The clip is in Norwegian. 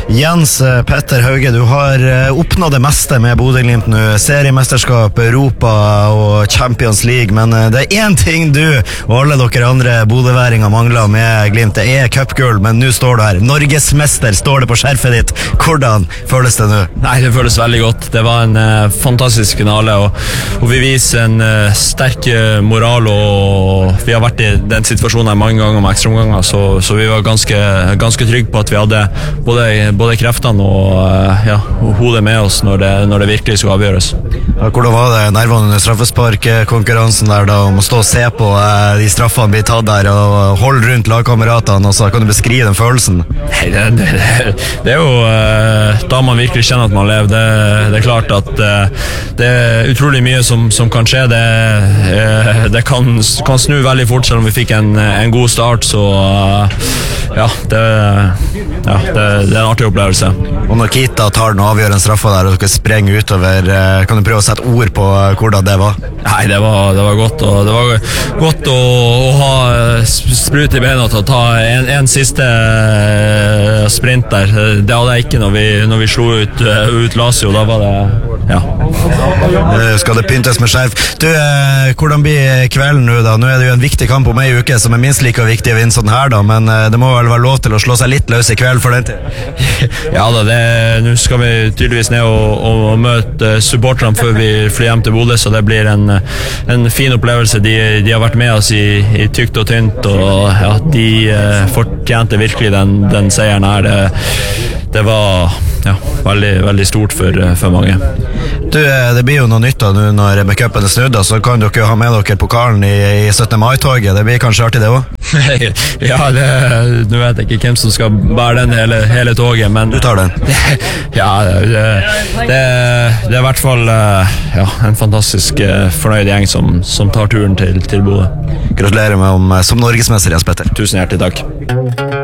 Jens Petter Hauge, du har oppnådd det meste med Bodø/Glimt nå. Seriemesterskap, Europa og Champions League, men det er en ting du og alle dere andre bodøværinger mangler med Glimt. Det er cupgull, men nå står du her. Norgesmester står det på skjerfet ditt. Hvordan føles det nå? Nei, det føles veldig godt. Det var en fantastisk finale, og vi viser en sterk moral, og vi har vært i den situasjonen her mange ganger med ekstraomganger, så vi var ganske trygge på at vi hadde både kreftene og hodet med oss når det virkelig skulle avgjøres. Ja, hvordan var det nervene under straffesparkkonkurransen der da, om å stå og se på de straffene bli tatt der og holde rundt lagkameratene, og så kan du beskrive den følelsen? Nei, det er jo da man virkelig kjenner at man lever. Det er klart at det er utrolig mye som kan skje. Det kan snu veldig fort, selv om vi fikk en god start, så det er en artig opplevelse. Og når Kita tar den avgjørende straffa der og dere sprenger utover, kan du prøve å sette ord på hvordan det var? Nei, det var godt, og det var godt å ha sprut i beina til å ta en siste sprint der. Det hadde jeg ikke når vi slo ut Lazio. Da var det skal det pyntes med skjerf. Du, hvordan blir kvelden nå da? Nå er det jo en viktig kamp om en uke som er minst like viktig å vinne sånn her da, men det må vel være lov til å slå seg litt løs i kveld for den tid? Ja da, nå skal vi tydeligvis ned og møte supporterne før vi flyr hjem til Bodø, så det blir en fin opplevelse. De har vært med oss i tykt og tynt, og de fortjente virkelig den seieren her. Det var veldig, veldig stort for mange. Du, det blir jo noe nytt da nå når cupen er snudd, så kan dere jo ha med dere pokalen i 17. mai-toget. Det blir kanskje artig det også? Ja, nå vet jeg ikke hvem som skal bære den hele toget, men du tar den? Ja, det er i hvert fall en fantastisk fornøyd gjeng som tar turen til Bodø. Gratulerer med som norgesmester, Jens Petter. Tusen hjertelig takk.